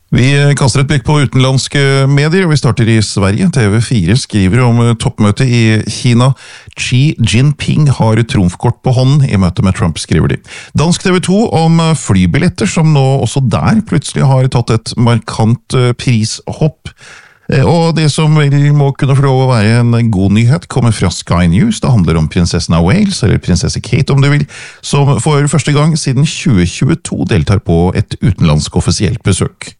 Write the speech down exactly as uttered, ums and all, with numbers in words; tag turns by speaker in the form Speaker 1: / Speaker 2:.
Speaker 1: Vi kaster et blikk på utenlandske medier, og vi starter i Sverige. T V fire skriver om toppmøtet i Kina. Xi Jinping har trumfkort på hånden i møte med Trump, skriver de. Dansk T V to om flybilletter, som nå også der plutselig har tatt et markant prishopp. Og det som vel må kunne få lov å være en god nyhet kommer fra Sky News. Det handler om prinsessen av Wales, eller prinsesse Kate om du vil, som for første gang siden tjue tjueto deltar på et utenlandsk offisielt besøk.